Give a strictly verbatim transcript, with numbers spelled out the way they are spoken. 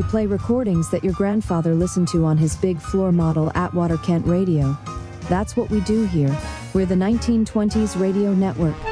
we play recordings that your grandfather listened to on his big floor model Atwater Kent radio. That's what we do here. We're the nineteen twenties Radio Network.